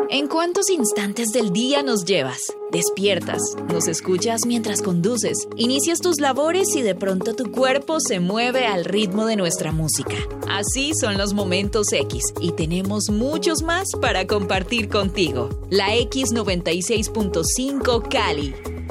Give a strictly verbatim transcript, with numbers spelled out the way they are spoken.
¿En cuántos instantes del día nos llevas? Despiertas, nos escuchas mientras conduces, inicias tus labores y de pronto tu cuerpo se mueve al ritmo de nuestra música. Así son los momentos X y tenemos muchos más para compartir contigo. La X noventa y seis punto cinco Cali.